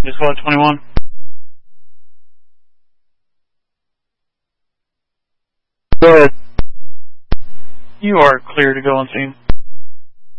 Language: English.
Just squad 21. Go ahead. You are clear to go on scene.